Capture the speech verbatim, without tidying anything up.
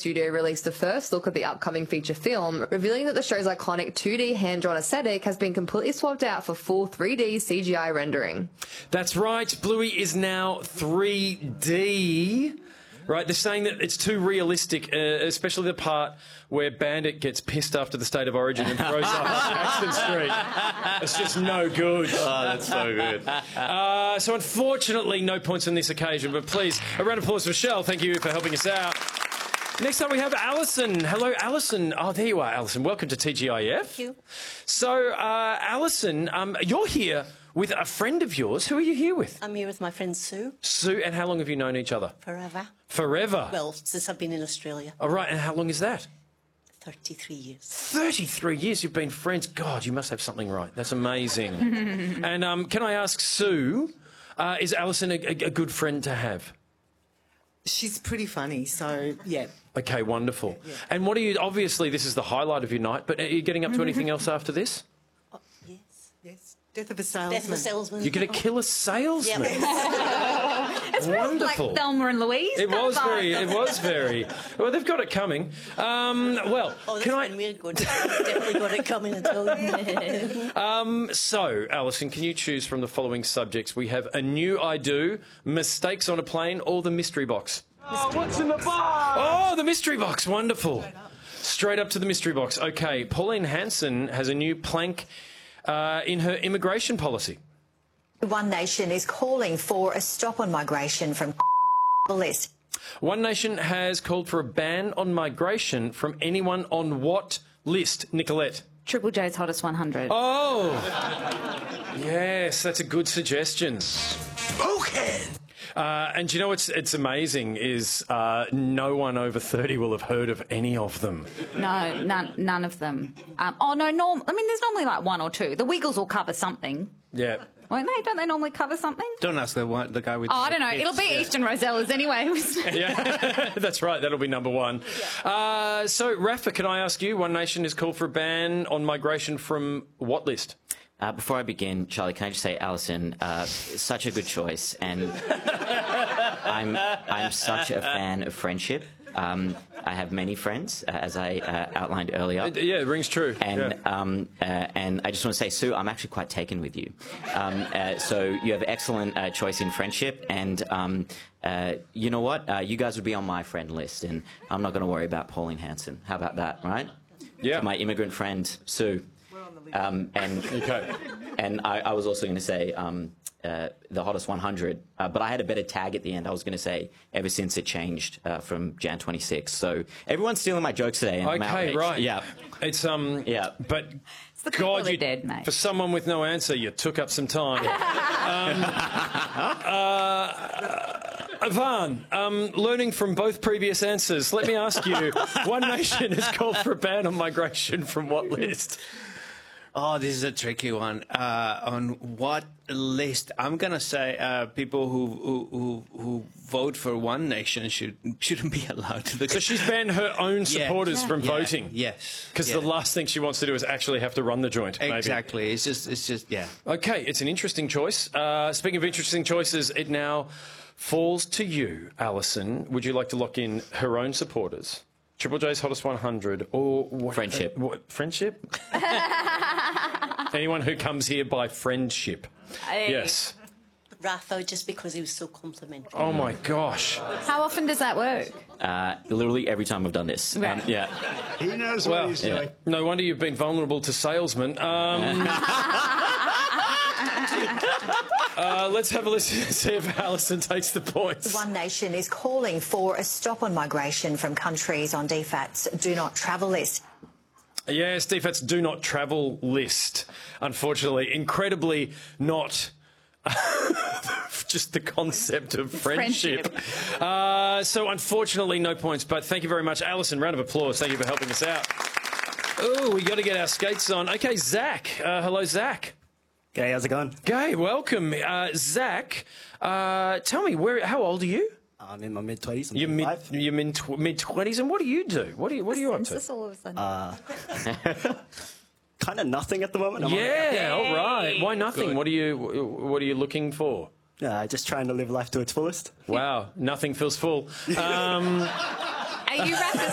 studio released the first look at the upcoming feature film, revealing that the show's iconic two D hand-drawn aesthetic has been completely swapped out for full three D C G I rendering. That's right, Bluey is now three D. Right, they're saying that it's too realistic, uh, especially the part where Bandit gets pissed after the State of Origin and throws up Jackson Street. It's just no good. Oh, that's so good. Uh, so unfortunately, no points on this occasion, but please, a round of applause for Michelle. Thank you for helping us out. Next up we have Alison. Hello, Alison. Oh, there you are, Alison. Welcome to T G I F. Thank you. So, uh, Alison, um, you're here with a friend of yours. Who are you here with? I'm here with my friend Sue. Sue, and how long have you known each other? Forever. Forever? Well, since I've been in Australia. All right, and how long is that? thirty-three years. thirty-three years you've been friends. God, you must have something right. That's amazing. And um, can I ask Sue, uh, is Alison a, a, a good friend to have? She's pretty funny, so yeah. Okay, wonderful. Yeah. And what are you, obviously this is the highlight of your night, but are you getting up to anything else after this? Oh, yes. Yes. Death of a salesman. Death of a salesman. You're going to kill a salesman? Yep. It's very Wonderful. like Thelma and Louise. It that was vibe. very, it was very. Well, they've got it coming. Um, well, Oh, that's can I... been really good. Definitely got it coming and told. Um, so, Alison, can you choose from the following subjects? We have a new I do, mistakes on a plane, or the mystery box. Oh, what's in the box? Oh, the mystery box. Wonderful. Straight up to the mystery box. Okay, Pauline Hanson has a new plank uh, in her immigration policy. One Nation is calling for a stop on migration from the list. One Nation has called for a ban on migration from anyone on what list, Nicolette? Triple J's Hottest one hundred. Oh, yes, that's a good suggestion. Okay. Uh, and you know what's it's amazing is uh, no one over thirty will have heard of any of them. No, none, none of them. Um, oh no, norm. I mean, there's normally like one or two. The Wiggles will cover something, Yeah. won't they? Don't they normally cover something? Don't ask the one, the guy with. Oh, I don't know. It'll be Eastern Rosellas anyway. Yeah, that's right. That'll be number one. Uh, so, Rafa, can I ask you? One Nation has called for a ban on migration from what list? Uh, before I begin, Charlie, can I just say, Alison, uh, such a good choice, and I'm I'm such a fan of friendship. Um, I have many friends, uh, as I uh, outlined earlier. Uh, yeah, it rings true. And yeah. um, uh, and I just want to say, Sue, I'm actually quite taken with you. Um, uh, so you have excellent uh, choice in friendship, and um, uh, you know what? Uh, you guys would be on my friend list, and I'm not going to worry about Pauline Hanson. How about that, right? Yeah. To my immigrant friend, Sue. Um, and Okay. and I, I was also going to say um, uh, the hottest one hundred, uh, but I had a better tag at the end. I was going to say ever since it changed uh, from January twenty-sixth. So everyone's stealing my jokes today. And I'm Okay, outraged. right. Yeah. It's um. Yeah. But It's the people God, that you did, mate. for someone with no answer, you took up some time. um, uh, Ivan, um, learning from both previous answers, let me ask you: One Nation has called for a ban on migration from what list? Oh, this is a tricky one. Uh, on what list? I'm gonna say uh, people who, who who who vote for One Nation should shouldn't be allowed to. The... So she's banned her own supporters Yeah. from Yeah. voting. Yes, Because yeah. the last thing she wants to do is actually have to run the joint. Maybe. Exactly. It's just it's just yeah. Okay, it's an interesting choice. Uh, speaking of interesting choices, it now falls to you, Alison. Would you like to lock in her own supporters? Triple J's Hottest one hundred or what, Friendship. Uh, what, friendship? Anyone who comes here by friendship. Yes. Rafa, just because he was so complimentary. Oh my gosh. How often does that work? Uh, literally every time I've done this. Um, Right. yeah. He knows Well, what he's yeah. doing. No wonder you've been vulnerable to salesmen. Um, uh, let's have a listen and see if Alison takes the points. One Nation is calling for a stop on migration from countries on D FAT's do not travel list. Yes, D FAT's do not travel list. Unfortunately, incredibly not just the concept of friendship. Uh, so unfortunately, no points. But thank you very much, Alison. Round of applause. Thank you for helping us out. Oh, we got to get our skates on. Okay, Zach. Uh, hello, Zach. G'day, how's it going? Gay, welcome. Uh, Zach, uh, tell me, where? How old are you? I'm in my mid twenties. You're mid, you're mid tw- mid twenties, and what do you do? What do you What are you up to? This all of a sudden. Uh, kind of nothing at the moment. I'm Yeah, all right. Why nothing? Good. What are you What are you looking for? Uh, just trying to live life to its fullest. Wow, nothing feels full. Um, Are you Rafa's